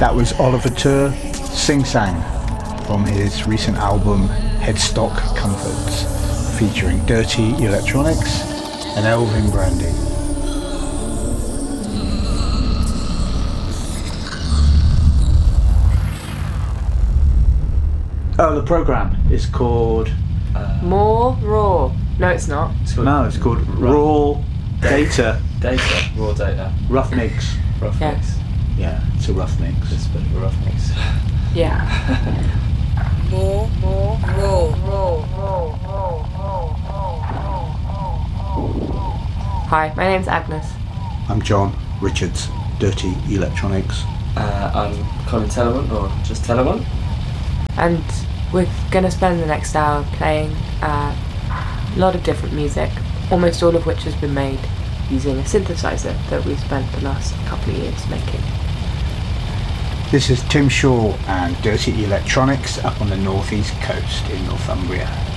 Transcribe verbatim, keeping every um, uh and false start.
That was Oliver Tur, Sing Sang, from his recent album Headstock Comforts, featuring Dirty Electronics and Elvin Brandy. Oh, the programme is called... Uh, More Raw. No, it's not. It's no, it's called Raw Data. Data. Raw Data. Rough Mix. Rough yeah. Mix. Yeah, it's a rough mix. It's a bit of a rough mix. Yeah. More, more, raw, raw, raw, raw, raw. Hi, my name's Agnes. I'm John Richards, Dirty Electronics. Uh, I'm Colin Tellerman, or just Tellerman. And we're going to spend the next hour playing uh, a lot of different music, almost all of which has been made using a synthesizer that we've spent the last couple of years making. This is Tim Shaw and Dirty Electronics up on the northeast coast in Northumbria.